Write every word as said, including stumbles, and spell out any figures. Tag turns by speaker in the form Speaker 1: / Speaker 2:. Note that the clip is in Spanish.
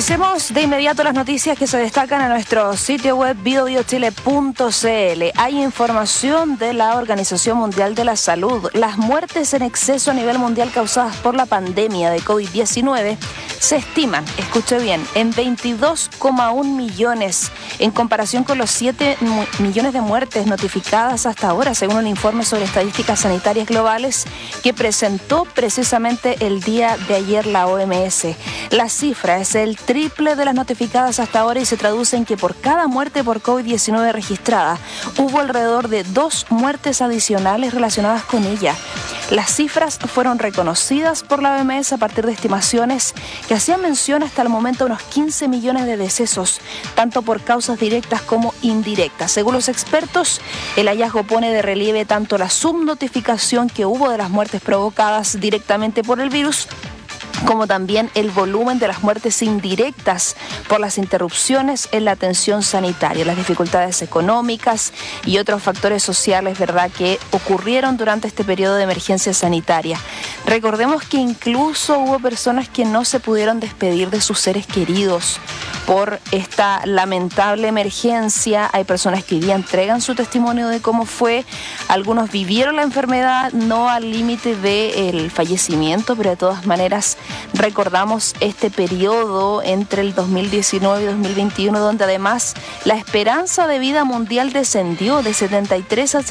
Speaker 1: Revisemos de inmediato las noticias que se destacan en nuestro sitio web bio bio chile punto c l. Hay información de la Organización Mundial de la Salud. Las muertes en exceso a nivel mundial causadas por la pandemia de COVID diecinueve se estiman, escuche bien, en veintidós coma uno millones, en comparación con los siete millones de muertes notificadas hasta ahora, según un informe sobre estadísticas sanitarias globales que presentó precisamente el día de ayer la O M S. La cifra es el triple de las notificadas hasta ahora y se traduce en que por cada muerte por COVID diecinueve registrada, hubo alrededor de dos muertes adicionales relacionadas con ella. Las cifras fueron reconocidas por la O M S a partir de estimaciones que hacían mención hasta el momento a unos quince millones de decesos, tanto por causas directas como indirectas. Según los expertos, el hallazgo pone de relieve tanto la subnotificación que hubo de las muertes provocadas directamente por el virus, como también el volumen de las muertes indirectas por las interrupciones en la atención sanitaria, las dificultades económicas y otros factores sociales, ¿verdad?, que ocurrieron durante este periodo de emergencia sanitaria. Recordemos que incluso hubo personas que no se pudieron despedir de sus seres queridos por esta lamentable emergencia. Hay personas que hoy día entregan su testimonio de cómo fue. Algunos vivieron la enfermedad, no al límite del fallecimiento, pero de todas maneras recordamos este periodo entre el dos mil diecinueve y dos mil veintiuno, donde además la esperanza de vida mundial descendió de setenta y tres a